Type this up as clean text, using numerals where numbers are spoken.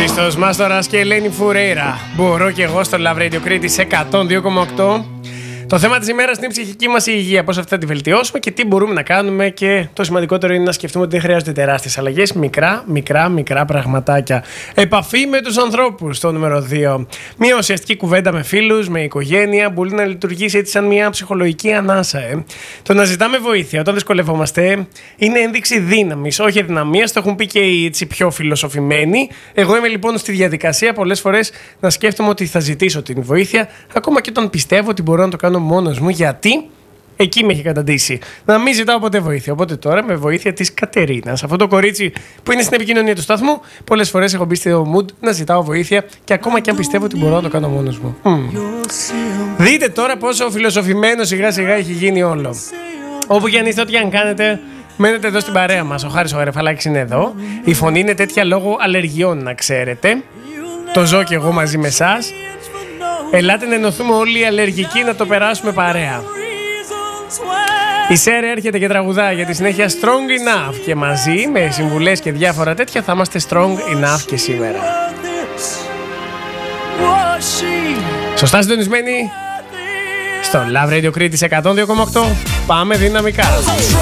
Χρήστος Μάστορας και Ελένη Φουρέιρα. Μπορώ και εγώ στο Love Radio Κρήτης 102,8. Το θέμα της ημέρας είναι η ψυχική μας υγεία. Πώς αυτά τη βελτιώσουμε και τι μπορούμε να κάνουμε. Και το σημαντικότερο είναι να σκεφτούμε ότι δεν χρειάζονται τεράστιες αλλαγές. Μικρά πραγματάκια. Επαφή με τους ανθρώπους, το νούμερο 2. Μια ουσιαστική κουβέντα με φίλους, με οικογένεια, μπορεί να λειτουργήσει έτσι σαν μια ψυχολογική ανάσα. Το να ζητάμε βοήθεια όταν δυσκολευόμαστε είναι ένδειξη δύναμης, όχι αδυναμίας. Το έχουν πει και οι έτσι πιο φιλοσοφημένοι. Εγώ είμαι λοιπόν στη διαδικασία πολλές φορές να σκέφτομαι ότι θα ζητήσω την βοήθεια, ακόμα και όταν πιστεύω ότι μπορώ να το κάνω μόνος μου, γιατί εκεί με έχει καταντήσει να μην ζητάω ποτέ βοήθεια. Οπότε τώρα με βοήθεια της Κατερίνας, αυτό το κορίτσι που είναι στην επικοινωνία του σταθμού, πολλές φορές έχω μπει στο mood να ζητάω βοήθεια και ακόμα και αν πιστεύω ότι μπορώ να το κάνω μόνος μου. Δείτε τώρα πόσο φιλοσοφημένο σιγά σιγά έχει γίνει όλο. Όπου και αν είστε, ό,τι αν κάνετε, μένετε εδώ στην παρέα μας. Ο Χάρης ο Γαρεφαλάκης είναι εδώ. Η φωνή είναι τέτοια λόγω αλλεργιών, να ξέρετε. Το ζω και εγώ μαζί με εσάς. Ελάτε να ενωθούμε όλοι οι αλλεργικοί να το περάσουμε παρέα. Η Σέρε έρχεται και τραγουδά για τη συνέχεια Strong Enough και μαζί με συμβουλές και διάφορα τέτοια θα είμαστε Strong Enough και σήμερα. Σωστά συντονισμένοι στο Love Radio Κρήτης 102,8. Πάμε δυναμικά.